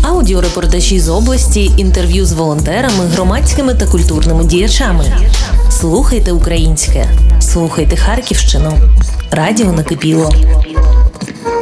Аудіорепортажі з області, інтерв'ю з волонтерами, громадськими та культурними діячами. Слухайте українське. Слухайте Харківщину. Радіо Накипіло.